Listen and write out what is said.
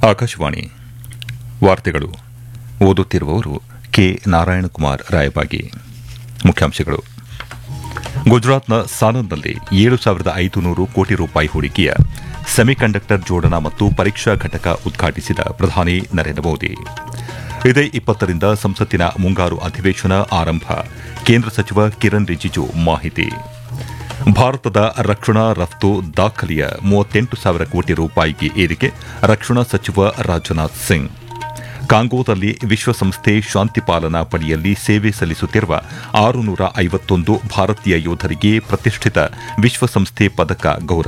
ಆಕಾಶವಾಣಿ ವಾರ್ತೆಗಳು ಓದುತ್ತಿರುವವರು ಕೆ ನಾರಾಯಣಕುಮಾರ್ ರಾಯಬಾಗಿ. ಮುಖ್ಯಾಂಶಗಳು. ಗುಜರಾತ್ನ ಸಾನಂದ್ನಲ್ಲಿ 7,500 ಕೋಟಿ ರೂಪಾಯಿ ಹೂಡಿಕೆಯ ಸೆಮಿಕಂಡಕ್ಟರ್ ಜೋಡಣಾ ಮತ್ತು ಪರೀಕ್ಷಾ ಘಟಕ ಉದ್ಘಾಟಿಸಿದ ಪ್ರಧಾನಿ ನರೇಂದ್ರ ಮೋದಿ. ಇದೇ 20ರಿಂದ ಸಂಸತ್ತಿನ ಮುಂಗಾರು ಅಧಿವೇಶನ ಆರಂಭ. ಕೇಂದ್ರ ಸಚಿವ ಕಿರಣ್ ರಿಜಿಜು ಮಾಹಿತಿ. ಭಾರತದ ರಕ್ಷಣಾ ರಫ್ತು ದಾಖಲೆಯ 38,000 ಕೋಟಿ ರೂಪಾಯಿಗೆ ಏರಿಕೆ. ರಕ್ಷಣಾ ಸಚಿವ ರಾಜನಾಥ್ ಸಿಂಗ್. ಕಾಂಗೋದಲ್ಲಿ ವಿಶ್ವಸಂಸ್ಥೆ ಶಾಂತಿ ಪಾಲನಾ ಪಡೆಯಲ್ಲಿ ಸೇವೆ ಸಲ್ಲಿಸುತ್ತಿರುವ 651 ಭಾರತೀಯ ಯೋಧರಿಗೆ ಪ್ರತಿಷ್ಠಿತ ವಿಶ್ವಸಂಸ್ಥೆ ಪದಕ ಗೌರವ.